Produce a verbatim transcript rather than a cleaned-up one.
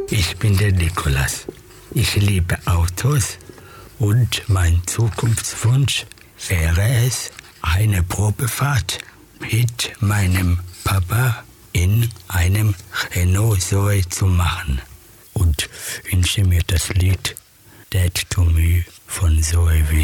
Ich bin der Nikolas. Ich liebe Autos und mein Zukunftswunsch wäre es, eine Probefahrt mit meinem Papa in einem Renault Zoe zu machen. Und wünsche mir das Lied Dead to Me von Zoe.